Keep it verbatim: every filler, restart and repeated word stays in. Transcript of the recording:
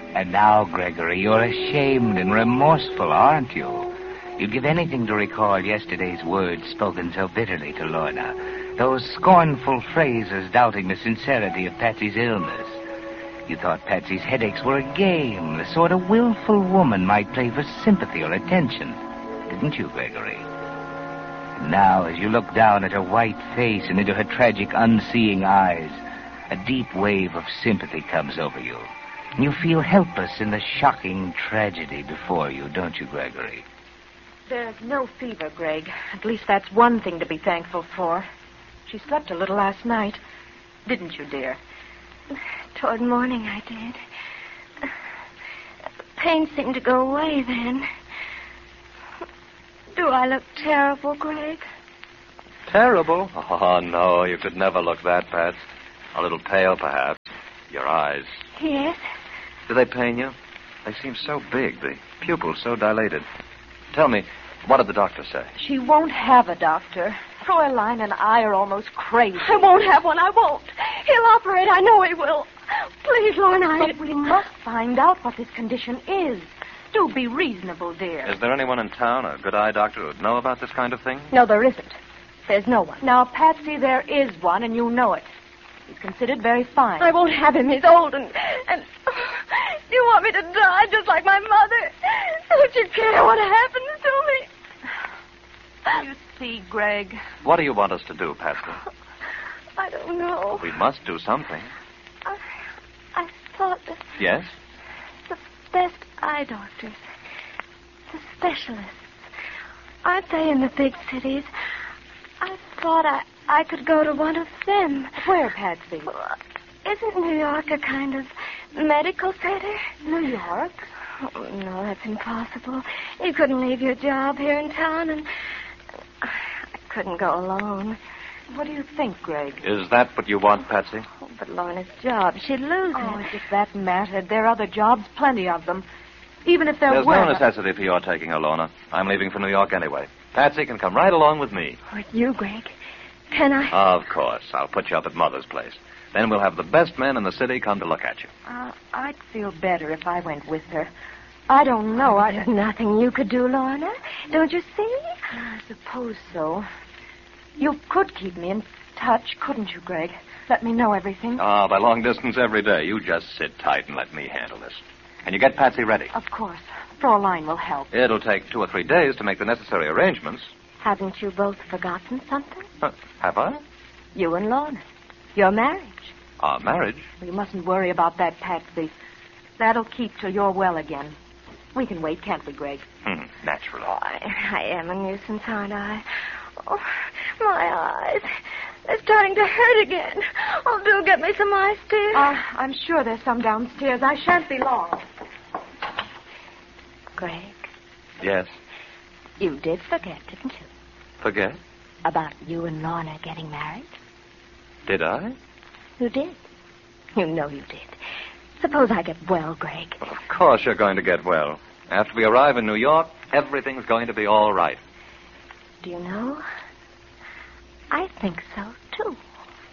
And now, Gregory, you're ashamed and remorseful, aren't you? You'd give anything to recall yesterday's words spoken so bitterly to Lorna. Those scornful phrases doubting the sincerity of Patsy's illness. You thought Patsy's headaches were a game, the sort a willful woman might play for sympathy or attention. Didn't you, Gregory? And now, as you look down at her white face and into her tragic, unseeing eyes, a deep wave of sympathy comes over you. And you feel helpless in the shocking tragedy before you, don't you, Gregory? There's no fever, Greg. At least that's one thing to be thankful for. She slept a little last night. Didn't you, dear? Toward morning, I did. The pain seemed to go away then. Do I look terrible, Greg? Terrible? Oh, no, you could never look that, Pat. A little pale, perhaps. Your eyes. Yes? Do they pain you? They seem so big, the pupils so dilated. Tell me, what did the doctor say? She won't have a doctor. Fräulein and I are almost crazy. I won't have one, I won't. He'll operate, I know he will. Please, Lorna, I... But we must find out what this condition is. Do be reasonable, dear. Is there anyone in town, a good eye doctor, who'd know about this kind of thing? No, there isn't. There's no one. Now, Patsy, there is one, and you know it. He's considered very fine. I won't have him. He's old and... and you want me to die just like my mother? Don't you care what happens to me? You see, Greg... What do you want us to do, Patsy? I don't know. We must do something. I, I thought that Yes? the best eye doctors, the specialists, aren't they in the big cities? I thought I, I could go to one of them. Where, Patsy? Well, isn't New York a kind of medical center? New York? Oh, no, that's impossible. You couldn't leave your job here in town, and I couldn't go alone. What do you think, Greg? Is that what you want, Patsy? Oh, but Lorna's job, she'd lose Oh, it. as if that mattered. There are other jobs, plenty of them. Even if there There's were... no necessity for your taking her, Lorna. I'm leaving for New York anyway. Patsy can come right along with me. With you, Greg. Can I? Of course. I'll put you up at Mother's place. Then we'll have the best men in the city come to look at you. Uh, I'd feel better if I went with her. I don't know. I... There's nothing you could do, Lorna. Don't you see? I suppose so. You could keep me in touch, couldn't you, Greg? Let me know everything. Ah, by long distance every day. You just sit tight and let me handle this. Can you get Patsy ready? Of course. Fräulein will help. It'll take two or three days to make the necessary arrangements. Haven't you both forgotten something? Huh, have I? You and Lorna. Your marriage. Our marriage? You mustn't worry about that, Patsy. That'll keep till you're well again. We can wait, can't we, Greg? Hmm, naturally. Oh, I, I am a nuisance, aren't I? Oh, my eyes. They're starting to hurt again. Oh, do get me some ice, dear. Uh, I'm sure there's some downstairs. I shan't be long. Greg, Yes. you did forget, didn't you? Forget? About you and Lorna getting married? Did I? You did. You know you did. Suppose I get well, Greg. Well, of course you're going to get well. After we arrive in New York, everything's going to be all right. Do you know? I think so, too.